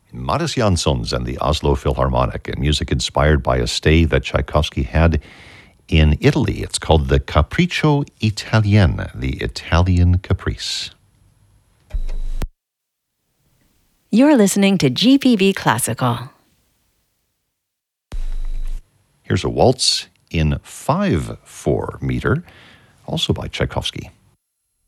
Maris Jansons and the Oslo Philharmonic, and music inspired by a stay that Tchaikovsky had in Italy. It's called the Capriccio Italien, the Italian Caprice. You're listening to GPB Classical. Here's a waltz in 5/4 meter, also by Tchaikovsky.